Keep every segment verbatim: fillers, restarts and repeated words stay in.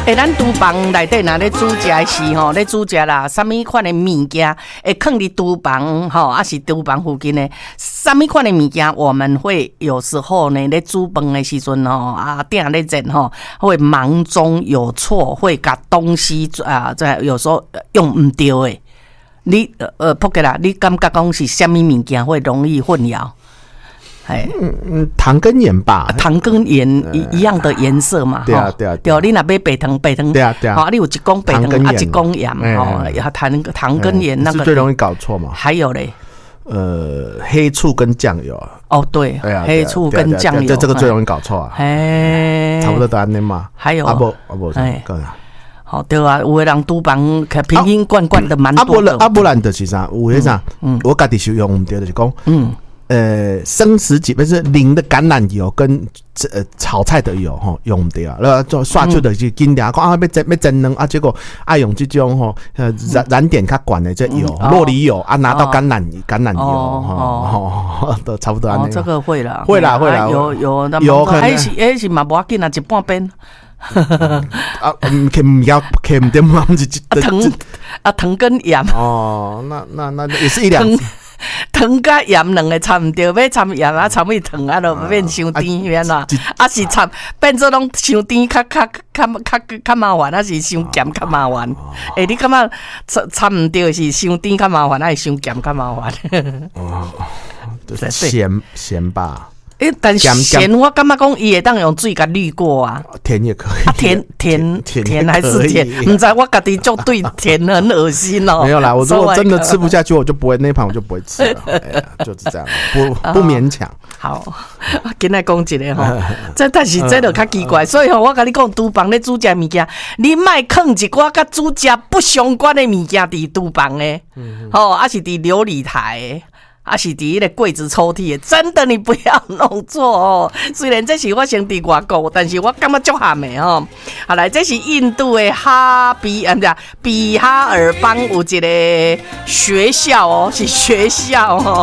诶，咱厨房内底若咧煮食的时吼，咧煮食啦，啥物款的物件会放伫厨房吼，还是厨房附近的啥物款的物件，我们会有时候呢咧煮饭的时阵吼啊，鼎咧热吼，会忙中有错，会把东西啊，在有时候用唔对的。你呃，扑克啦，你感觉讲是啥物物件会容易混淆？ 嗯嗯，糖跟盐吧， 糖跟盐一一样的颜色嘛， 对啊对啊， 对，你若买白糖白糖， 对啊对啊， 好，你有一公白糖啊，一公盐，哦，糖糖跟盐那个是最容易搞错嘛。 还有嘞， 呃，黑醋跟酱油啊， 哦对，黑醋跟酱油， 这这个最容易搞错啊， 哎， 差不多答案嘛。 还有啊不啊不，哎， 好对啊，有的人厨房瓶瓶罐罐的蛮多的， 啊不然就是啥，有迄啥，我家己是用唔对，就是讲，嗯。呃，生食几不是淋的橄榄油跟呃炒菜的油吼用唔对啊，然后就刷出的就紧俩讲啊，要蒸要蒸卵啊，结果爱用这种吼呃燃燃点较管的这油酪梨油啊，拿到橄榄橄榄油吼，都差不多安尼。 哦，这个会啦， 会啦会啦， 有有有可能， 哎是哎是嘛无要紧啊，一半边。 啊，唔可唔要可唔点嘛， 糖啊糖跟盐哦，那那那也是一两。 糖甲盐两个掺唔对，要掺盐啊，掺伊糖啊，就变伤甜，免啦。啊是掺变做拢伤甜，较较较较较麻烦，还是伤咸较麻烦。诶，你感觉掺掺唔对是伤甜较麻烦，还是伤咸较麻烦？ 哦，就是咸咸吧。 诶，但是咸我感觉讲伊会当用水甲滤过啊， 甜也可以， 啊甜甜甜还是甜，唔知我家己就对甜很恶心哦。 没有啦，我如果真的吃不下去，我就不会那盘我就不会吃了，哎、就是这样，不不勉强。 好，今仔讲一个吼，这但是这就较奇怪，所以吼，我甲你讲，厨房咧煮食物件，你莫放一寡甲煮食不相关的物件伫厨房诶，吼，还是伫琉璃台诶。啊，是伫迄个柜子抽屉的，真的你不要弄错哦。虽然这是我先伫外国，但是我感觉足咸的吼。好来，这是印度的哈比啊，不是比哈尔邦有一个学校哦，是学校哦。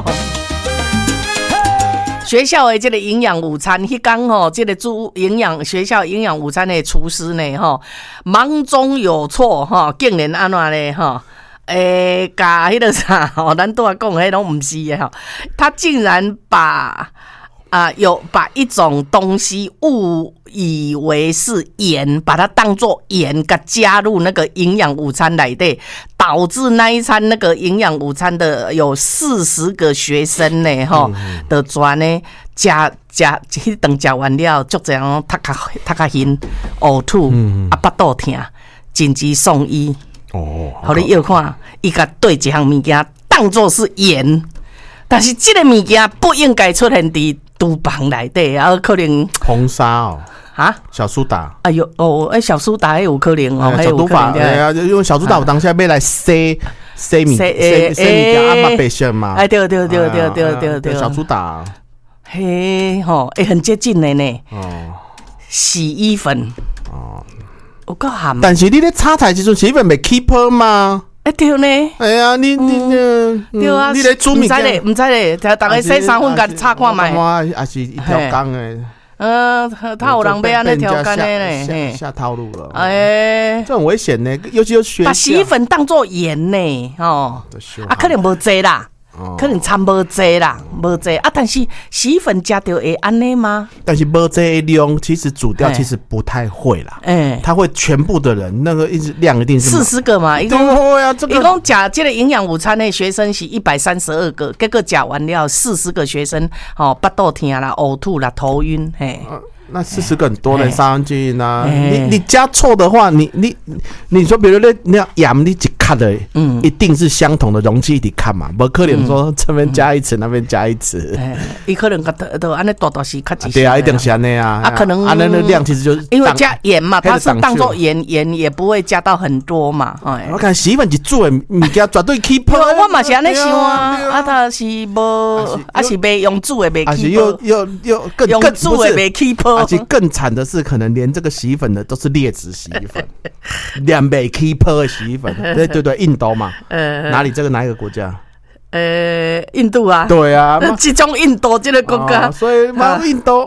学校的这个营养午餐，迄天吼，这个煮营养学校营养午餐的厨师呢，吼，忙中有错哈，竟然安怎咧哈？诶，甲迄个啥吼，咱都讲迄拢唔是诶吼，他竟然把啊、呃、有把一种东西误以为是盐，把它当作盐，甲加入那个营养午餐内底，导致那一餐那个营养午餐的有四十个学生呢，吼的专呢加加迄顿食完了，足这样他较他较晕呕吐，啊巴肚痛，紧急送医。哦，好你要看，伊甲对一项物件当作是盐，但是这个物件不应该出现伫厨房内底，啊，可能红砂哦， 啊， 小苏打， 哎呦哦，哎，小苏打还有可能哦， 小苏打，哎呀，因为小苏打我当下要来洗洗米洗洗米件，啊嘛白色嘛， 哎，对对对对对对对， 小苏打， 嘿吼，哎，很接近的呢，哦，洗衣粉，哦。有够咸， 但是你咧炒菜时阵，洗衣粉袂 keep 吗？ 哎对呢， 哎呀，你你对啊， 你咧煮物件， 唔知咧，唔知咧，大家洗衫粉，甲你炒看卖， 还是一条缸诶。 嗯，他有人要安尼调干的嘞， 下套路了。 哎， 这很危险呢，尤其有学把洗衣粉当做盐呢，哦，啊，可能无济啦。可能掺无济啦，无济啊！但是洗衣粉加掉会安尼吗？ 但是无济量，其实煮掉其实不太会啦。哎，它会全部的人那个一直量一定是四十个嘛？一共呀，这个一共假这个营养午餐的学生是一百三十二个，结果假完了四十个学生哦，巴肚痛啦、呕吐啦、头晕，嘿。 那四十个很多人上去呢，你你加错的话，你你你说，比如那那盐你一卡的，嗯，一定是相同的容器一起看嘛，不可能说这边加一匙，那边加一匙， 伊可能都都安尼大大是卡几， 对啊，一定是安尼啊， 啊可能啊那那量其实就是因为加盐嘛，它是当做盐，盐也不会加到很多嘛，哎， 我看洗衣粉一煮的物件绝对 keep， 我嘛是安尼想啊，啊它是无，啊是袂用煮的袂 keep， 而且又又又更用煮的袂 keep。 而且更惨的是，可能连这个洗衣粉的都是劣质洗衣粉，两倍 keeper 的洗衣粉，对对对，印度嘛，呃，哪里这个哪一个国家？ 呃，印度啊， 对啊， 这种印度这个国家， 所以嘛，印度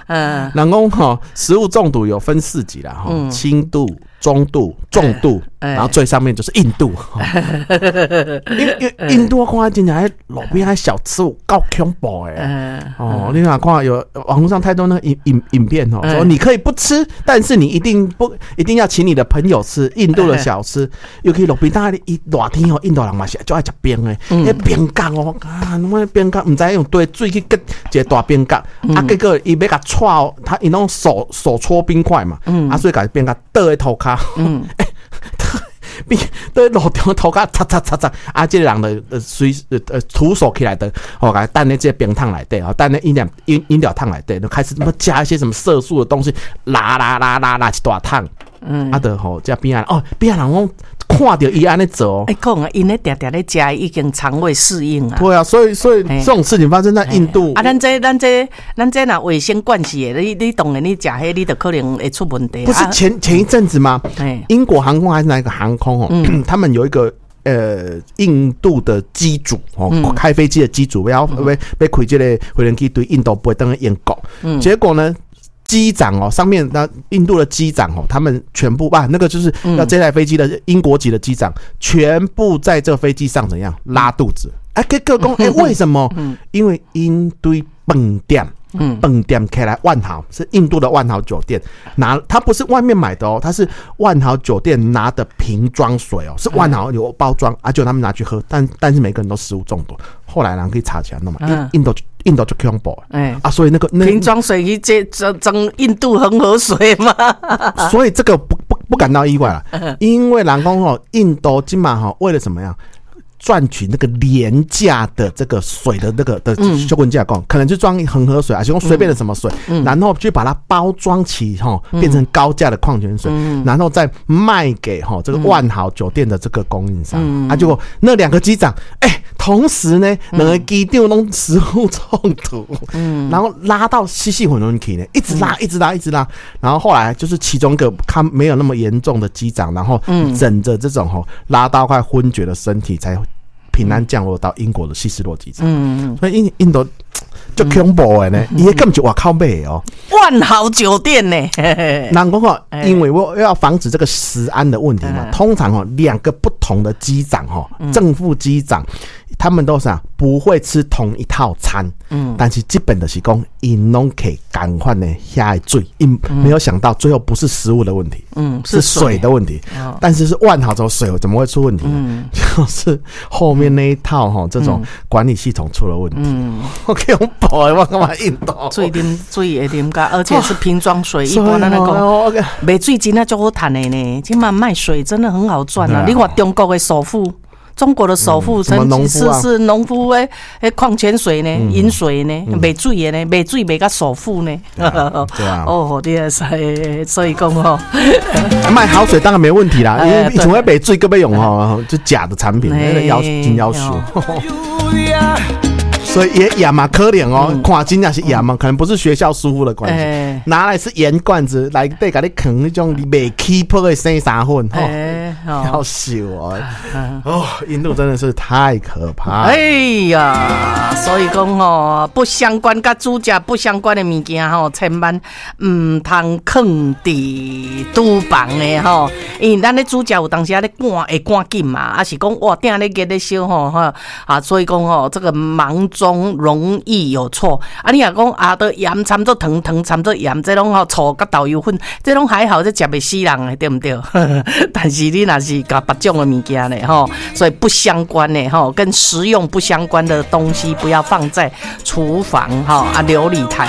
嗯，人讲吼，食物中毒有分四级啦，哈、嗯，轻度、中度、重度，欸、然后最上面就是印度。欸、因为印度我看真正路边还小吃有够恐怖诶、欸。哦，你看看有网络上太多那影影影片哦，说你可以不吃，但是你一定不一定要请你的朋友吃印度的小吃，尤其路边大家一热天哦，印度人嘛是就爱吃冰诶，迄冰角哦，啊，那冰角唔知用对水去结一个大冰角，啊，结果伊要甲戳哦，他伊弄手手搓冰块嘛，啊，所以甲冰角倒喺头壳，嗯，诶。比对路中头壳擦擦擦擦，啊！这个人的呃随呃呃徒手起来的，哦，给等咧这冰汤来对，哦，等咧饮料饮饮料汤来对，就开始他妈加一些什么色素的东西，拉拉拉拉拉一大汤，嗯，啊的吼，这边啊，哦，边人讲看到伊安尼做， 哎，讲啊，因咧常常咧食，已经肠胃适应啊。 对啊，所以所以这种事情发生在印度啊，咱这咱这咱这那卫生关系的，你你当然你食迄，你就可能会出问题。 不是前前一阵子吗？英国航空还是哪一个航空哦？嗯、他们有一个呃印度的机主哦，嗯、开飞机的机主要要要开这个飞行机对印度飞登去英国，嗯、结果呢？机长哦，上面那印度的机长哦，他们全部啊，那个就是要这台飞机的英国籍的机长，全部在这飞机上怎样拉肚子？哎、啊，结果讲哎，为什么？因为因对饭店，嗯，饭店开来万豪是印度的万豪酒店拿，他不是外面买的哦，他是万豪酒店拿的瓶装水哦，是万豪有包装啊，就他们拿去喝，但但是每个人都食物中毒，后来人可以查起来，那么印度。印度就恐怖，哎啊，所以那个那瓶装水去这整整印度恒河水嘛， 所以这个不不不感到意外了，因为人讲吼，印度今嘛吼为了怎么样赚取那个廉价的这个水的那个的修文价讲，可能就装恒河水，还是用随便的什么水，嗯、然后去把它包装起哈，变成高价的矿泉水，嗯、然后再卖给哈这个万豪酒店的这个供应商，嗯、啊，结果那两个机长，哎、欸，同时呢，两个机长弄食物中毒，嗯，然后拉到稀稀混混去呢，一直拉，一直拉，一直拉，然后后来就是其中一个他没有那么严重的机长，然后枕着这种哈拉到快昏厥的身体才。平安降落到英国的希斯洛机场，嗯，所以印印度就恐怖的呢，伊根本就外靠买哦， 万豪酒店呢， 人讲哦，因为我要防止这个食安的问题嘛，通常哦两个不同的机长哦，正副机长。他们都是啊，不会吃同一套餐，嗯，但是基本的是讲，因拢可以赶快呢下水，因没有想到最后不是食物的问题，嗯，是水的问题，哦、但是是万豪州水怎么会出问题呢？嗯、就是后面那一套哈、哦，这种管理系统出了问题。嗯，我给我跑，我干嘛印度？ 水啉水会啉噶，而且是瓶装水，一般那个卖水真的就好赚的呢。今嘛卖水真的很好赚啊！你看中国的首富。中国的首富曾经是是农夫诶，诶矿泉水呢，饮水呢，卖水的呢，卖水卖到首富呢。对啊， 哦，你也是，所以讲哦， 卖好水当然没问题啦，因为以前卖水更要用哦，就假的产品，那个要真要求。所以也也嘛可怜哦，看真正是也嘛，可能不是学校疏忽的关系，拿来是盐罐子来对给你啃那种未起泡的生沙粉，要死我！哦，印度真的是太可怕。 哎呀，所以讲哦，不相关跟煮食不相关的物件吼，千万唔通放伫厨房的吼，因为咱咧煮食有当时啊咧赶会赶紧嘛，啊是讲哇定咧热咧烧吼哈啊，所以讲吼这个忙中容易有错啊！你若讲啊，都盐掺做糖，糖掺做盐，这种吼醋甲豆油粉，这种还好，这食袂死人的，对不对？但是你若是甲别种的物件呢，吼，所以不相关的吼，跟食用不相关的东西不要放在厨房哈啊琉璃台。